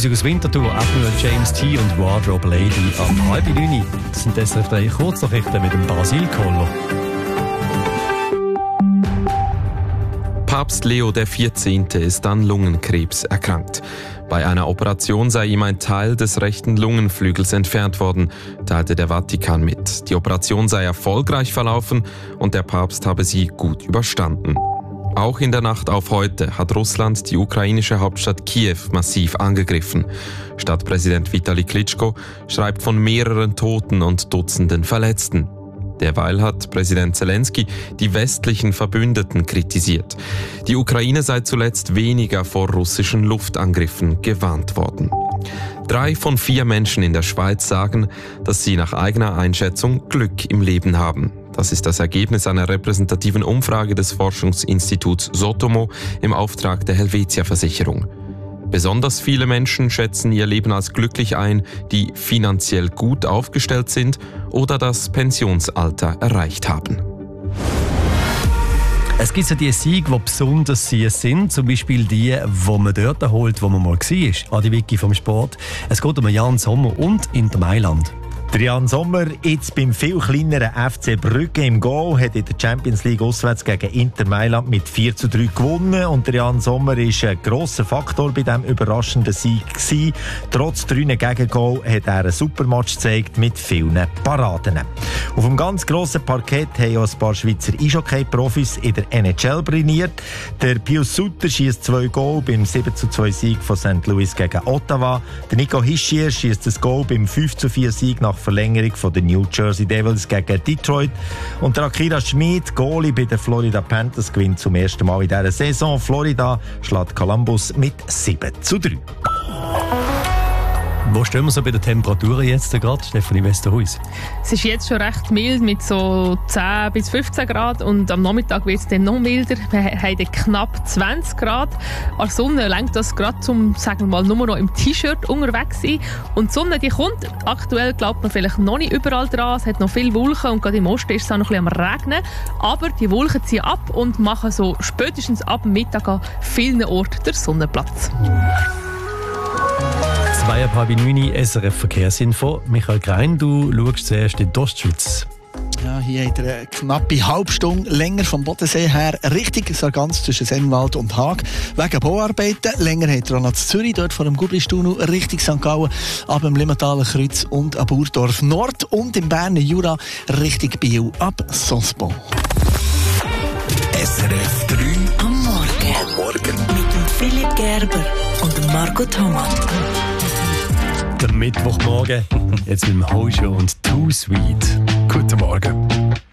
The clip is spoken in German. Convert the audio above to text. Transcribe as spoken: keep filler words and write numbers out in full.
Musik aus Winterthur, Admiral James T. und Wardrobe Lady am halb neun. Das sind S R F drei Kurznachrichten mit dem Basil Koller. Papst Leo der vierzehnte ist an Lungenkrebs erkrankt. Bei einer Operation sei ihm ein Teil des rechten Lungenflügels entfernt worden, teilte der Vatikan mit. Die Operation sei erfolgreich verlaufen und der Papst habe sie gut überstanden. Auch in der Nacht auf heute hat Russland die ukrainische Hauptstadt Kiew massiv angegriffen. Stadtpräsident Vitali Klitschko schreibt von mehreren Toten und Dutzenden Verletzten. Derweil hat Präsident Zelensky die westlichen Verbündeten kritisiert. Die Ukraine sei zuletzt weniger vor russischen Luftangriffen gewarnt worden. Drei von vier Menschen in der Schweiz sagen, dass sie nach eigener Einschätzung Glück im Leben haben. Das ist das Ergebnis einer repräsentativen Umfrage des Forschungsinstituts Sotomo im Auftrag der Helvetia-Versicherung. Besonders viele Menschen schätzen ihr Leben als glücklich ein, die finanziell gut aufgestellt sind oder das Pensionsalter erreicht haben. Es gibt ja die Siege, die besonders süß sind, zum Beispiel die, die man dort holt, wo man mal war, an die Wiki vom Sport. Es geht um Jan Sommer und Inter Mailand. Der Jan Sommer, jetzt beim viel kleineren F C Brügge im Goal, hat in der Champions League auswärts gegen Inter Mailand mit vier zu drei gewonnen. Und der Jan Sommer war ein grosser Faktor bei diesem überraschenden Sieg gewesen. Trotz drei Gegengoal hat er einen Supermatch gezeigt mit vielen Paraden. Auf dem ganz grossen Parkett haben auch ein paar Schweizer Eishockey-Profis in der N H L brilliert. Der Pius Sutter schießt zwei Goal beim sieben zu zwei Sieg von Sankt Louis gegen Ottawa. Der Nico Hischier schießt das Goal beim fünf zu vier Sieg nach Verlängerung von den New Jersey Devils gegen Detroit. Und der Akira Schmid, Goalie bei den Florida Panthers, gewinnt zum ersten Mal in dieser Saison. Florida schlägt Columbus mit sieben zu drei. Wo stehen wir so bei den Temperaturen jetzt gerade, Stefanie Westerhuis? Es ist jetzt schon recht mild mit so zehn bis fünfzehn Grad und am Nachmittag wird es dann noch milder. Wir haben dann knapp zwanzig Grad. An der Sonne lenkt das gerade zum, sagen wir mal, nur noch im T-Shirt unterwegs sein. Und die Sonne, die kommt. Aktuell glaubt man vielleicht noch nicht überall dran. Es hat noch viele Wolken und gerade im Osten ist es auch noch ein bisschen am Regnen. Aber die Wolken ziehen ab und machen so spätestens ab Mittag an vielen Orten den Sonnenplatz. Zweieinhalb neun S R F Verkehrsinfo. Michael Grein, du schaust zuerst in die Ostschweiz. Ja, hier hat er eine knappe halbe Stunde länger vom Bodensee her Richtung Sargans zwischen Sennwald und Haag. Wegen Bauarbeiten. Länger hat er auch noch zu Zürich, dort vor dem Gubristunnel Richtung Sankt Gallen, ab dem Limmentaler Kreuz und ab Burdorf Nord und im Berner Jura Richtung Biel ab Sosbo. S R F drei am Morgen. Am Morgen. Mit dem Philipp Gerber und dem Marco Thomas. Der Mittwochmorgen, jetzt mit dem Hojo und Too Sweet. Guten Morgen.